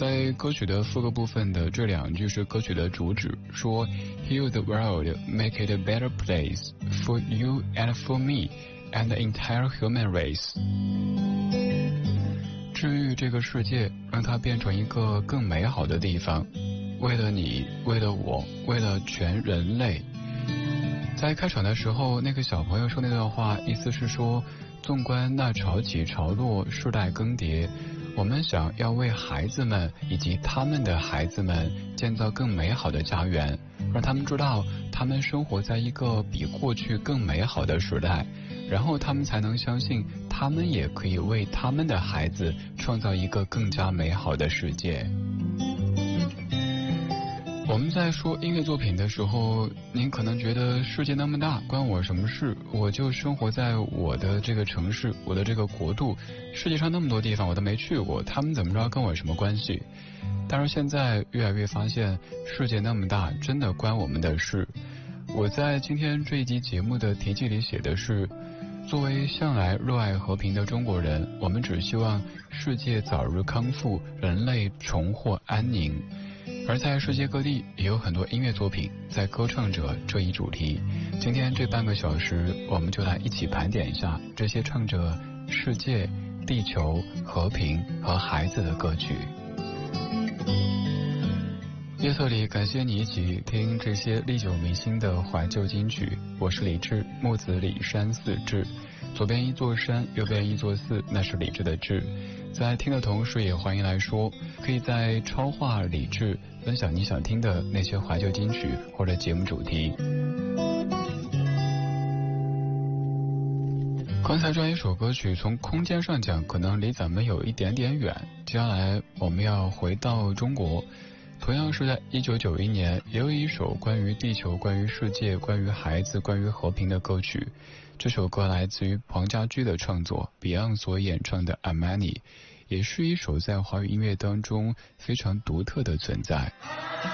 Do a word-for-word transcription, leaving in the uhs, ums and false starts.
在歌曲的副歌部分的这两句是歌曲的主旨，说 Heal the world, make it a better place for you and for me and the entire human race。 治愈这个世界，让它变成一个更美好的地方，为了你，为了我，为了全人类。在开场的时候，那个小朋友说那段话，意思是说，纵观那潮起潮落，世代更迭，我们想要为孩子们以及他们的孩子们建造更美好的家园，让他们知道他们生活在一个比过去更美好的时代，然后他们才能相信他们也可以为他们的孩子创造一个更加美好的世界。我们在说音乐作品的时候，您可能觉得世界那么大，关我什么事？我就生活在我的这个城市，我的这个国度，世界上那么多地方我都没去过，他们怎么着跟我有什么关系？但是现在越来越发现，世界那么大，真的关我们的事。我在今天这一集节目的题记里写的是，作为向来热爱和平的中国人，我们只希望世界早日康复，人类重获安宁。而在世界各地也有很多音乐作品在歌唱着这一主题。今天这半个小时，我们就来一起盘点一下这些唱着世界、地球、和平和孩子的歌曲。夜色里，感谢你一起听这些历久弥新的怀旧金曲。我是李志，木子李山寺志，左边一座山，右边一座寺，那是李志的志。在听的同时，也欢迎来说，可以在超话李志分享你想听的那些怀旧金曲或者节目主题。刚才这样一首歌曲，从空间上讲可能离咱们有一点点远，接下来我们要回到中国，同样是在一九九一年，也有一首关于地球、关于世界、关于孩子、关于和平的歌曲。这首歌来自于黄家驹的创作， Beyond 所演唱的 Amani， 也是一首在华语音乐当中非常独特的存在。